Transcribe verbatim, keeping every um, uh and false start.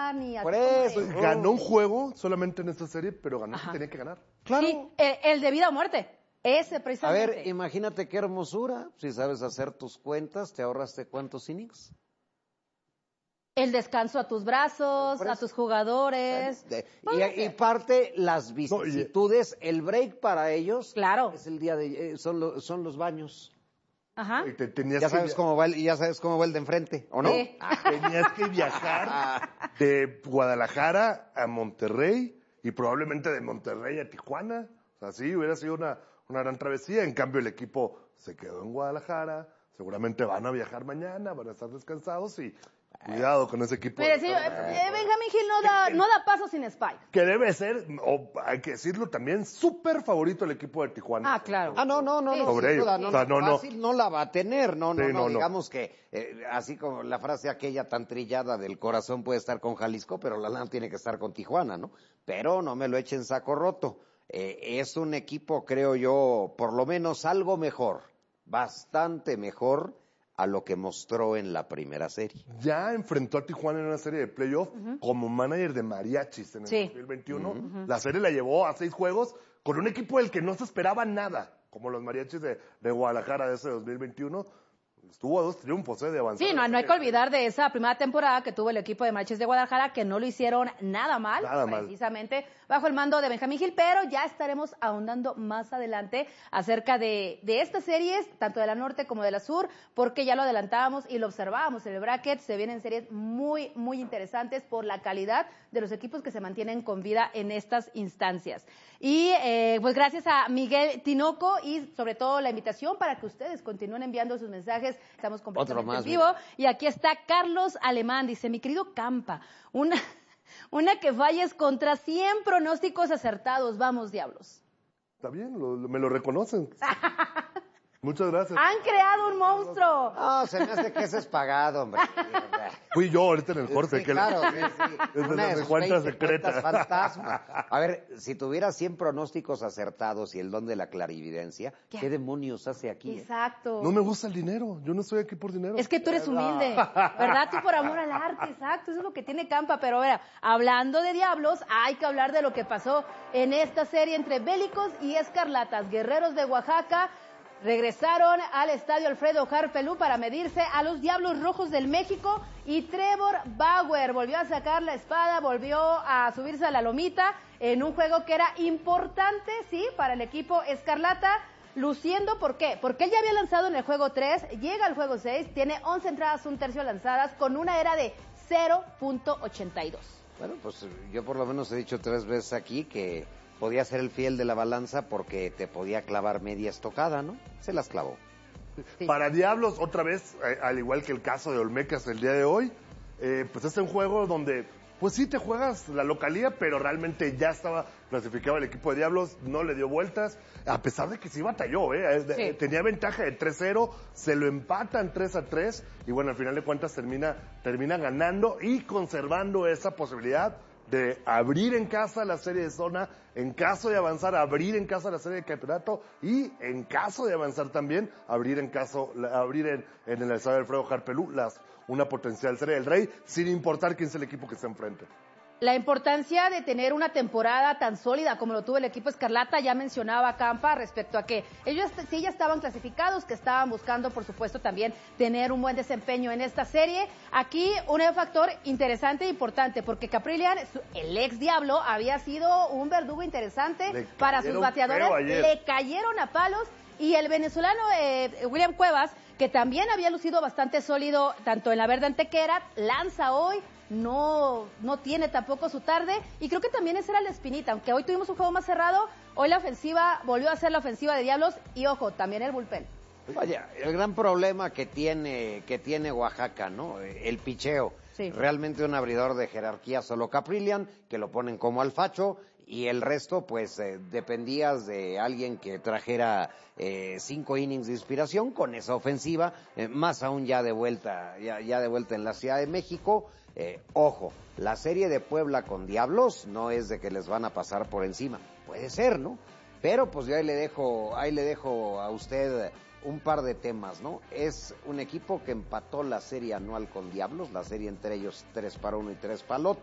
dan y... Por eso. De... Ganó un juego solamente en esta serie, pero ganó que tenía que ganar. Claro. Sí, el, el de vida o muerte. Ese precisamente. A ver, imagínate qué hermosura. Si sabes hacer tus cuentas, ¿te ahorraste cuántos innings? El descanso a tus brazos, a tus jugadores. De, y, y parte las vicisitudes, no, y, el break para ellos claro. es el día de, eh, son, lo, son los baños. Ajá. Te, tenías ya sabes que, cómo va el, ya sabes cómo va el de enfrente, ¿o no? Sí. Tenías que viajar de Guadalajara a Monterrey y probablemente de Monterrey a Tijuana. O sea, sí, hubiera sido una, una gran travesía. En cambio, el equipo se quedó en Guadalajara. Seguramente van a viajar mañana, van a estar descansados y cuidado con ese equipo. Mire, sí, eh, Benjamín Gil no da, no da paso sin Spike. Que debe ser, o hay que decirlo también, súper favorito el equipo de Tijuana. Ah, claro. Ah, no, no, no. Sí. no Sobre ellos. Duda, no, o sea, no, no. Fácil no la va a tener, no, no, sí, no, no, digamos no. que, eh, así como la frase aquella tan trillada del corazón puede estar con Jalisco, pero la lana tiene que estar con Tijuana, ¿no? Pero no me lo echen saco roto. Eh, es un equipo, creo yo, por lo menos algo mejor, bastante mejor a lo que mostró en la primera serie. Ya enfrentó a Tijuana en una serie de playoff uh-huh. como manager de mariachis en el sí. dos mil veintiuno. Uh-huh. La serie la llevó a seis juegos con un equipo del que no se esperaba nada, como los mariachis de, de Guadalajara de ese dos mil veintiuno. Estuvo a dos triunfos, ¿eh? De avanzar. Sí, no, no hay que olvidar de esa primera temporada que tuvo el equipo de Mariachis de Guadalajara, que no lo hicieron nada mal, nada precisamente mal. bajo el mando de Benjamín Gil, pero ya estaremos ahondando más adelante acerca de, de estas series, tanto de la norte como de la sur, porque ya lo adelantábamos y lo observábamos en el bracket, se vienen series muy, muy interesantes por la calidad de los equipos que se mantienen con vida en estas instancias. Y eh, pues gracias a Miguel Tinoco y sobre todo la invitación para que ustedes continúen enviando sus mensajes. Estamos completamente más, en vivo. Mira. Y aquí está Carlos Alemán, dice, mi querido Campa, una, una que falles contra cien pronósticos acertados. Vamos, Diablos. Está bien, lo, lo, me lo reconocen. Muchas gracias. Han creado un monstruo. No, se me hace que ese es pagado, hombre. Fui yo ahorita en el corte. Sí, que claro, le... sí, sí. Es Una de de sus cuentas veinte secretas. cuentas fantasma. A ver, si tuviera cien pronósticos acertados y el don de la clarividencia, ¿qué, ¿qué demonios hace aquí? Exacto. No me gusta el dinero. Yo no estoy aquí por dinero. Es que tú eres humilde, ¿verdad? Tú por amor al arte, exacto. Eso es lo que tiene Campa. Pero mira, hablando de Diablos, hay que hablar de lo que pasó en esta serie entre Bélicos y Escarlatas. Guerreros de Oaxaca regresaron al estadio Alfredo Harpelú para medirse a los Diablos Rojos del México y Trevor Bauer volvió a sacar la espada, volvió a subirse a la lomita en un juego que era importante, sí, para el equipo Escarlata, luciendo, ¿por qué? Porque él ya había lanzado en el juego tres, llega al juego seis, tiene once entradas, un tercio lanzadas, con una era de cero punto ochenta y dos. Bueno, pues yo por lo menos he dicho tres veces aquí que podía ser el fiel de la balanza porque te podía clavar media estocada, ¿no? Se las clavó. Sí. Para Diablos, otra vez, eh, al igual que el caso de Olmecas el día de hoy, eh, pues es un juego donde, pues sí te juegas la localía, pero realmente ya estaba clasificado el equipo de Diablos, no le dio vueltas, a pesar de que sí batalló, ¿eh? Sí. Tenía ventaja de tres cero, se lo empatan tres a tres, y bueno, al final de cuentas termina, termina ganando y conservando esa posibilidad de abrir en casa la serie de zona, en caso de avanzar, abrir en casa la serie de campeonato y en caso de avanzar también, abrir en caso, abrir en, en el estadio Alfredo Harpelú las, una potencial serie del Rey, sin importar quién es el equipo que se enfrente. La importancia de tener una temporada tan sólida como lo tuvo el equipo Escarlata, ya mencionaba Campa respecto a que ellos sí ya estaban clasificados, que estaban buscando, por supuesto, también tener un buen desempeño en esta serie. Aquí un factor interesante e importante, porque Caprillian, el ex Diablo, había sido un verdugo interesante para sus bateadores, le cayeron a palos, y el venezolano eh, William Cuevas, que también había lucido bastante sólido, tanto en la verde Antequera, lanza hoy, no, no tiene tampoco su tarde, y creo que también esa era la espinita, aunque hoy tuvimos un juego más cerrado, hoy la ofensiva volvió a ser la ofensiva de Diablos, y ojo, también el bullpen. Vaya, el gran problema que tiene, que tiene Oaxaca, ¿no? El picheo. Sí. Realmente un abridor de jerarquía solo Caprillian, que lo ponen como alfacho, y el resto, pues, eh, dependías de alguien que trajera eh, cinco innings de inspiración con esa ofensiva, eh, más aún ya de vuelta, ya, ya de vuelta en la Ciudad de México. Eh, ojo, la serie de Puebla con Diablos no es de que les van a pasar por encima, puede ser, ¿no? Pero pues yo ahí le dejo, ahí le dejo a usted un par de temas, ¿no? Es un equipo que empató la serie anual con Diablos, la serie entre ellos tres para uno y tres para el otro.